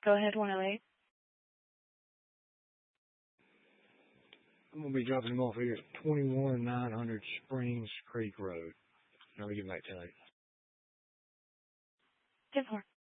Go ahead, 108. I'm going to be dropping him off here at 21900 Springs Creek Road. I'll get back to you later. 10-4.